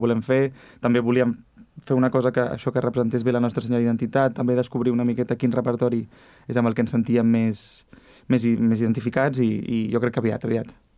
volem fer. També volíem fer una cosa que això que representés bé la nostra senyal d'identitat, també descobrir una miqueta quin repertori és amb el que ens sentíem més identificats i jo crec que aviat.